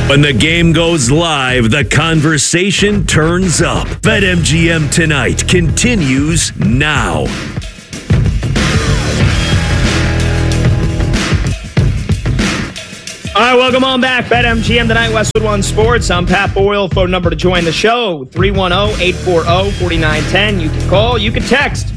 When the game goes live, the conversation turns up. BetMGM Tonight continues now. All right, welcome on back. BetMGM Tonight, Westwood One Sports. I'm Pat Boyle. Phone number to join the show, 310-840-4910. You can call, you can text,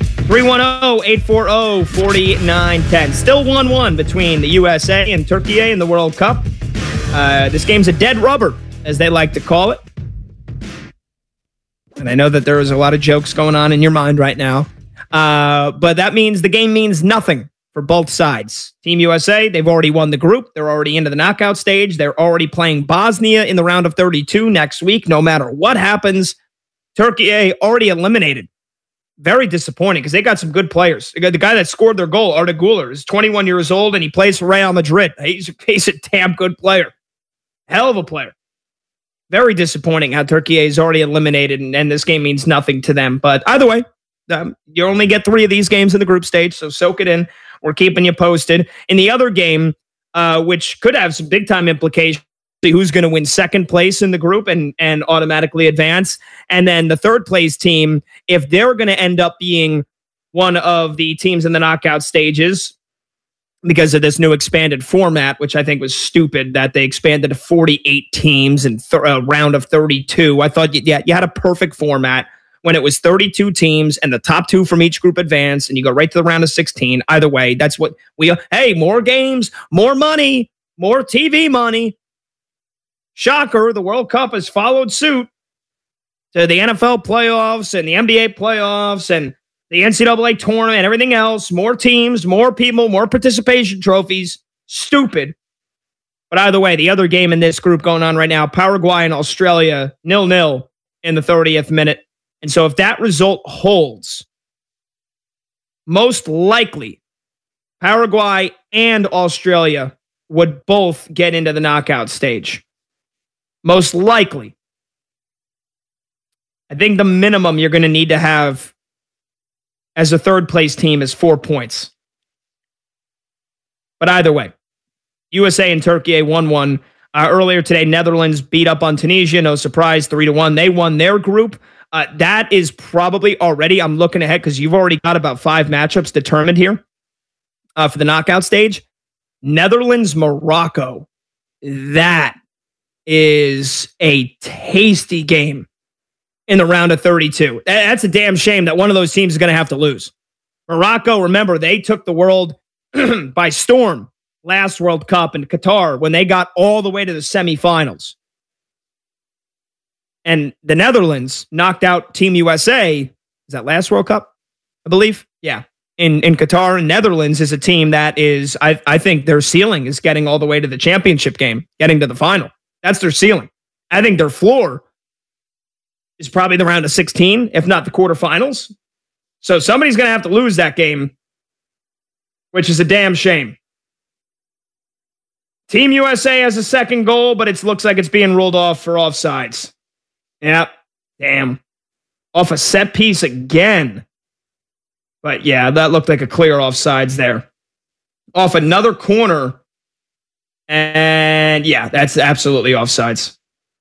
310-840-4910. Still 1-1 between the USA and Turkey in the World Cup. This game's a dead rubber, as they like to call it. And I know that there is a lot of jokes going on in your mind right now. But that means the game means nothing for both sides. Team USA, they've already won the group. They're already into the knockout stage. They're already playing Bosnia in the round of 32 next week. No matter what happens, Turkey already eliminated. Very disappointing because they got some good players. The guy that scored their goal, Arda Güler, is 21 years old and he plays for Real Madrid. He's a damn good player. Hell of a player. Very disappointing how Turkey is already eliminated and this game means nothing to them. But either way, you only get 3 of these games in the group stage, so soak it in. We're keeping you posted. In the other game, which could have some big-time implications, who's going to win second place in the group and automatically advance. And then the third place team, if they're going to end up being one of the teams in the knockout stages because of this new expanded format, which I think was stupid that they expanded to 48 teams in a round of 32. I thought you had a perfect format when it was 32 teams and the top 2 from each group advance and you go right to the round of 16. Either way, that's what more games, more money, more TV money. Shocker, the World Cup has followed suit to the NFL playoffs and the NBA playoffs and the NCAA tournament and everything else. More teams, more people, more participation trophies. Stupid. But either way, the other game in this group going on right now, Paraguay and Australia, 0-0 in the 30th minute. And so if that result holds, most likely Paraguay and Australia would both get into the knockout stage. Most likely. I think the minimum you're going to need to have as a third place team is 4 points. But either way, USA and Turkey 1-1. Earlier today, Netherlands beat up on Tunisia. No surprise, 3-1. They won their group. That is probably already, I'm looking ahead because you've already got about 5 matchups determined here for the knockout stage. Netherlands, Morocco. That is a tasty game in the round of 32. That's a damn shame that one of those teams is going to have to lose. Morocco, remember, they took the world by storm last World Cup in Qatar when they got all the way to the semifinals. And the Netherlands knocked out Team USA. Is that last World Cup? I believe. Yeah. In Qatar, and Netherlands is a team that is, I think their ceiling is getting all the way to the championship game, getting to the final. That's their ceiling. I think their floor is probably the round of 16, if not the quarterfinals. So somebody's going to have to lose that game, which is a damn shame. Team USA has a second goal, but it looks like it's being ruled off for offsides. Yep. Damn. Off a set piece again. But yeah, that looked like a clear offsides there. Off another corner. And yeah, that's absolutely offsides.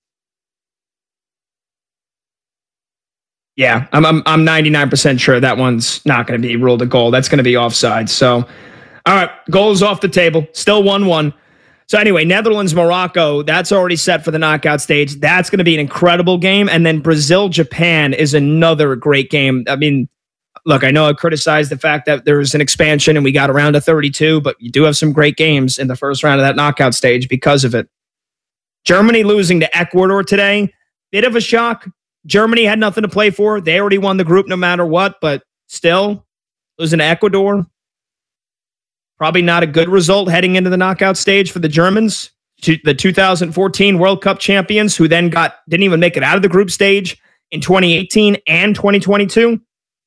Yeah, I'm 99% sure that one's not going to be ruled a goal. That's going to be offsides. So, all right, goals off the table. Still 1-1. So anyway, Netherlands, Morocco, that's already set for the knockout stage. That's going to be an incredible game. And then Brazil, Japan is another great game. I mean, look, I know I criticized the fact that there's an expansion and we got around to 32, but you do have some great games in the first round of that knockout stage because of it. Germany losing to Ecuador today, bit of a shock. Germany had nothing to play for. They already won the group no matter what, but still losing to Ecuador. Probably not a good result heading into the knockout stage for the Germans, the 2014 World Cup champions, who then didn't even make it out of the group stage in 2018 and 2022.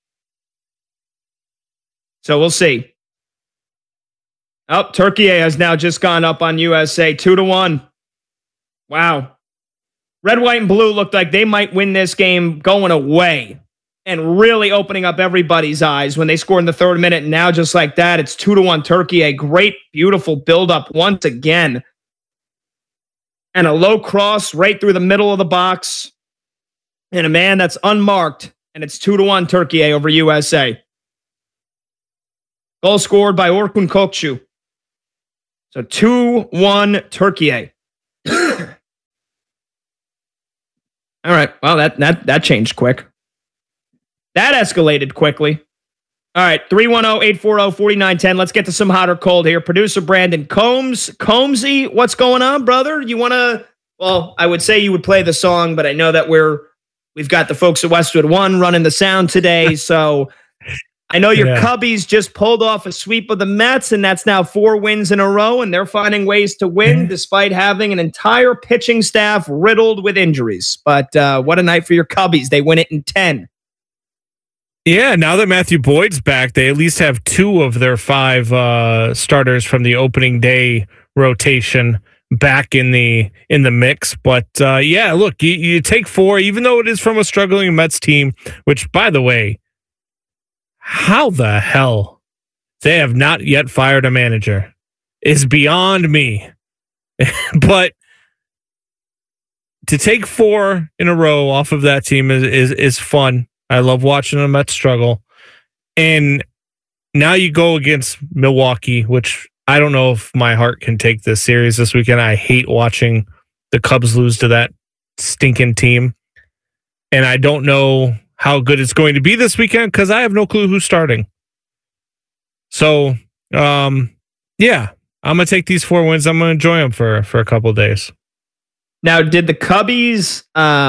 So we'll see. Oh, Turkey has now just gone up on USA 2-1. Wow. Red, white, and blue looked like they might win this game going away and really opening up everybody's eyes when they scored in the third minute. And now just like that, it's 2-1 Turkey. A great, beautiful build-up once again. and a low cross right through the middle of the box. And a man that's unmarked, and it's 2-1 Turkey over USA. Goal scored by Orkun Kokcu. So 2-1 Turkey. All right. Well, that changed quick. That escalated quickly. All right. 310-840-4910. Let's get to some hot or cold here. Producer Brandon Combs. Combsy, what's going on, brother? You want to, well, I would say you would play the song, but I know that we've got the folks at Westwood One running the sound today. So I know your Cubbies just pulled off a sweep of the Mets, and that's now 4 wins in a row, and they're finding ways to win despite having an entire pitching staff riddled with injuries. But what a night for your Cubbies. They win it in 10. Yeah, now that Matthew Boyd's back, they at least have 2 of their 5 starters from the opening day rotation back in the mix. But yeah, look, you take 4, even though it is from a struggling Mets team, which, by the way, how the hell they have not yet fired a manager is beyond me. But to take 4 in a row off of that team is fun. I love watching the Mets struggle. And now you go against Milwaukee, which I don't know if my heart can take this series this weekend. I hate watching the Cubs lose to that stinking team. And I don't know how good it's going to be this weekend because I have no clue who's starting. So, yeah, I'm going to take these 4 wins. I'm going to enjoy them for a couple of days. Now, did the Cubbies...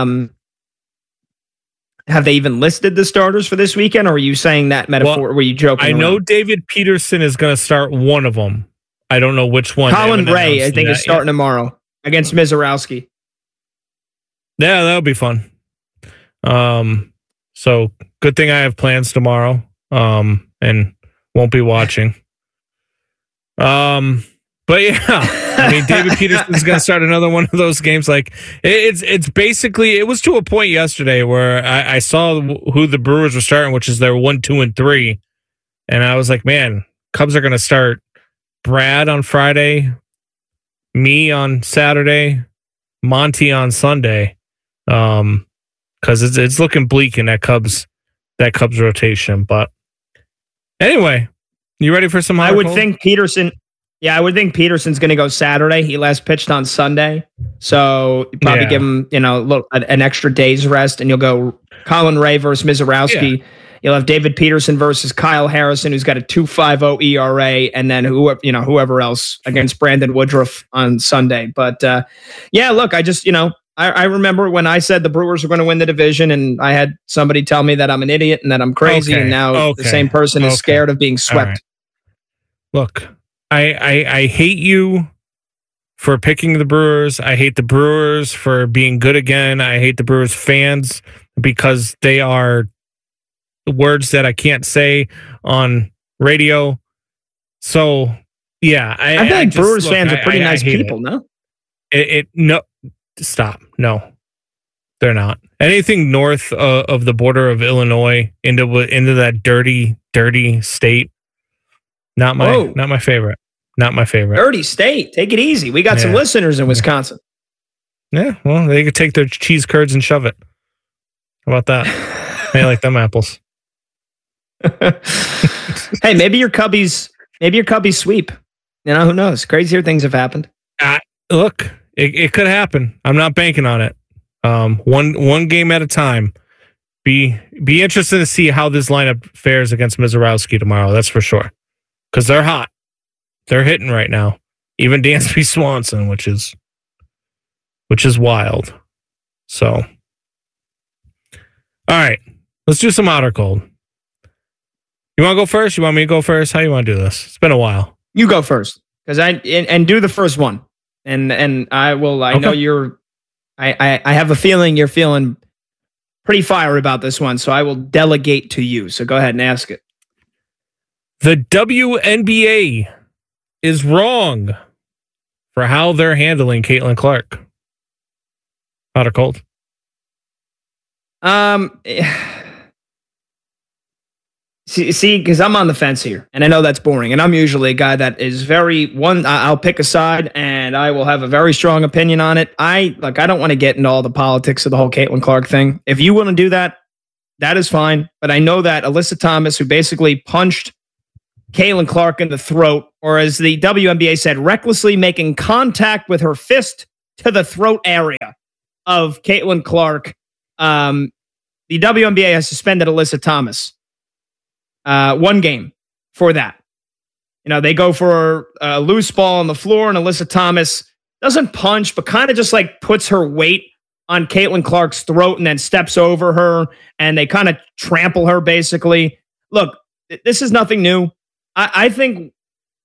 have they even listed the starters for this weekend, or are you saying that metaphor? Were you joking? I know David Peterson is going to start one of them. I don't know which one. Colin Ray, I think, is starting tomorrow against Mizorowski. Yeah, that'll be fun. So good thing I have plans tomorrow, and won't be watching. But yeah. I mean, David Peterson's going to start another one of those games. Like it's basically, it was to a point yesterday where I saw who the Brewers were starting, which is their 1, 2, and 3. And I was like, man, Cubs are going to start Brad on Friday, me on Saturday, Monty on Sunday. Cause it's looking bleak in that Cubs rotation. But anyway, you ready for some? I would think Peterson. Yeah, I would think Peterson's going to go Saturday. He last pitched on Sunday. So you probably give him, an extra day's rest, and you'll go Colin Ray versus Mizorowski. Yeah. You'll have David Peterson versus Kyle Harrison, who's got a 2.50 ERA, and then whoever else against Brandon Woodruff on Sunday. But yeah, look, I just, I remember when I said the Brewers were going to win the division, and I had somebody tell me that I'm an idiot and that I'm crazy, and now the same person is scared of being swept. Right. Look, I hate you for picking the Brewers. I hate the Brewers for being good again. I hate the Brewers fans because they are words that I can't say on radio. So yeah, I feel like Brewers fans are pretty nice people. No, no, stop. No, they're not. Anything north of the border of Illinois into that dirty state. Not my favorite. Not my favorite. Dirty state. Take it easy. We got some listeners in Wisconsin. Yeah, well, they could take their cheese curds and shove it. How about that? They like them apples. Hey, maybe your Cubbies sweep. Who knows? Crazier things have happened. Look, it could happen. I'm not banking on it. One game at a time. Be interested to see how this lineup fares against Mizorowski tomorrow. That's for sure. Because they're hot. They're hitting right now. Even Dansby Swanson, which is wild. So, all right, let's do some hot or cold. You want to go first? You want me to go first? How you want to do this? It's been a while. You go first, because and do the first one, and I will. I know you're. I have a feeling you're feeling pretty fiery about this one, so I will delegate to you. So go ahead and ask it. The WNBA is wrong for how they're handling Caitlin Clark. Hot or cold? See, because I'm on the fence here, and I know that's boring, and I'm usually a guy that is I'll pick a side, and I will have a very strong opinion on it. I don't want to get into all the politics of the whole Caitlin Clark thing. If you want to do that, that is fine. But I know that Alyssa Thomas, who basically punched Caitlin Clark in the throat, or as the WNBA said, recklessly making contact with her fist to the throat area of Caitlin Clark. The WNBA has suspended Alyssa Thomas. 1 game for that. They go for a loose ball on the floor, and Alyssa Thomas doesn't punch, but kind of just like puts her weight on Caitlin Clark's throat and then steps over her, and they kind of trample her basically. Look, this is nothing new. I think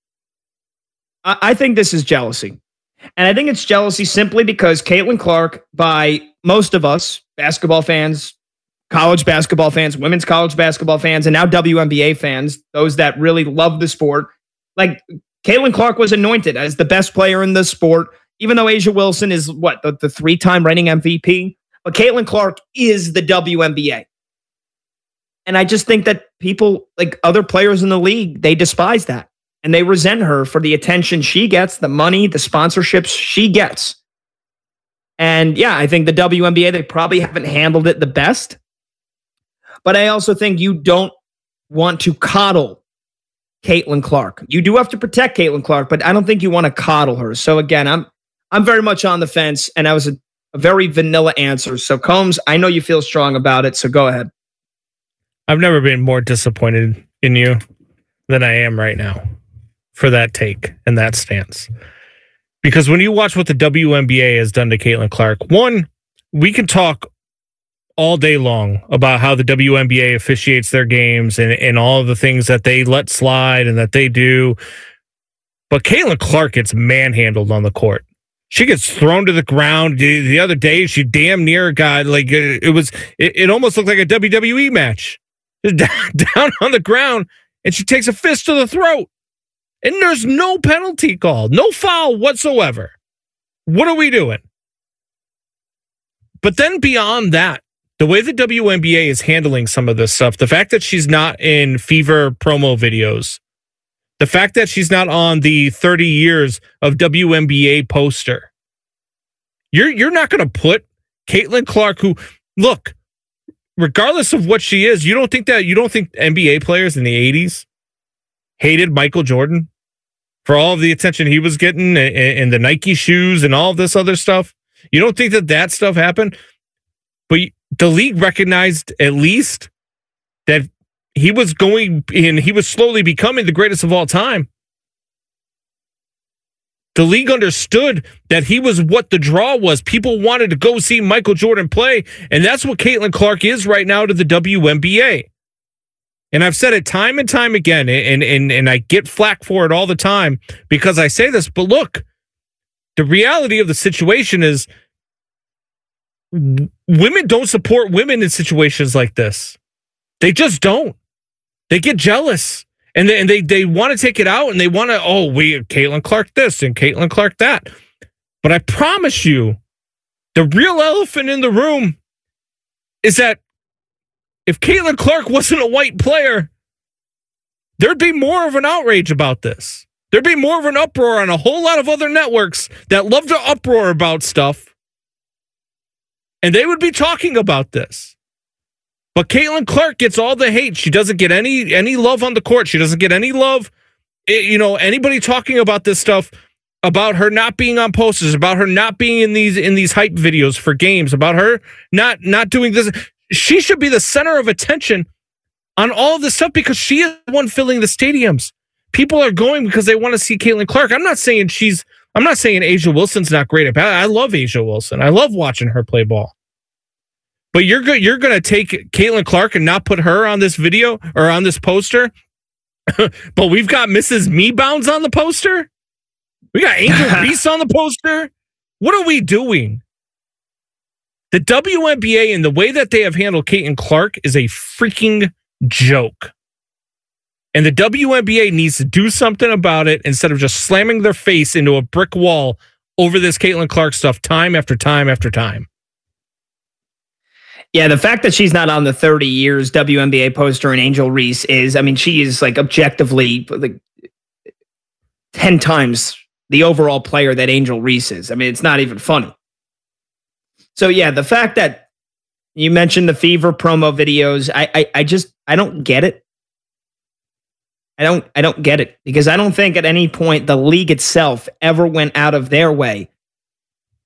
this is jealousy. And I think it's jealousy simply because Caitlin Clark, by most of us, basketball fans, college basketball fans, women's college basketball fans, and now WNBA fans, those that really love the sport. Like, Caitlin Clark was anointed as the best player in the sport, even though A'ja Wilson is the 3-time reigning MVP. But Caitlin Clark is the WNBA. And I just think that people, like other players in the league, they despise that. And they resent her for the attention she gets, the money, the sponsorships she gets. And yeah, I think the WNBA, they probably haven't handled it the best. But I also think you don't want to coddle Caitlin Clark. You do have to protect Caitlin Clark, but I don't think you want to coddle her. So again, I'm very much on the fence, and that was a very vanilla answer. So Combs, I know you feel strong about it, so go ahead. I've never been more disappointed in you than I am right now for that take and that stance. Because when you watch what the WNBA has done to Caitlin Clark, one, we can talk all day long about how the WNBA officiates their games and all of the things that they let slide and that they do. But Caitlin Clark gets manhandled on the court. She gets thrown to the ground. The other day, she damn near got, like, it almost looked like a WWE match. Down on the ground, and she takes a fist to the throat. And there's no penalty called, no foul whatsoever. What are we doing? But then beyond that, the way the WNBA is handling some of this stuff, the fact that she's not in Fever promo videos, the fact that she's not on the 30 years of WNBA poster, you're not going to put Caitlin Clark, who, look, regardless of what she is, you don't think NBA players in the 80s hated Michael Jordan for all of the attention he was getting and the Nike shoes and all of this other stuff? You don't think that stuff happened? But the league recognized at least that he was slowly becoming the greatest of all time. The league understood that he was what the draw was. People wanted to go see Michael Jordan play, and that's what Caitlin Clark is right now to the WNBA. And I've said it time and time again, and I get flack for it all the time because I say this, but look, the reality of the situation is women don't support women in situations like this. They just don't. They get jealous. And they want to take it out, and they want to, Caitlin Clark this and Caitlin Clark that. But I promise you, the real elephant in the room is that if Caitlin Clark wasn't a white player, there'd be more of an outrage about this. There'd be more of an uproar on a whole lot of other networks that love to uproar about stuff. And they would be talking about this. But Caitlin Clark gets all the hate. She doesn't get any love on the court. She doesn't get any love. Anybody talking about this stuff, about her not being on posters, about her not being in these hype videos for games, about her not doing this. She should be the center of attention on all of this stuff because she is the one filling the stadiums. People are going because they want to see Caitlin Clark. I'm not saying A'ja Wilson's not great at basketball. I love A'ja Wilson. I love watching her play ball. But you're going to take Caitlin Clark and not put her on this video or on this poster? But we've got Mrs. Me-Bounds on the poster? We got Angel Reese on the poster? What are we doing? The WNBA and the way that they have handled Caitlin Clark is a freaking joke. And the WNBA needs to do something about it instead of just slamming their face into a brick wall over this Caitlin Clark stuff time after time after time. Yeah, the fact that she's not on the 30 years WNBA poster and Angel Reese is, I mean, she is like objectively like 10 times the overall player that Angel Reese is. I mean, it's not even funny. So yeah, the fact that you mentioned the Fever promo videos, I don't get it. I don't get it, because I don't think at any point the league itself ever went out of their way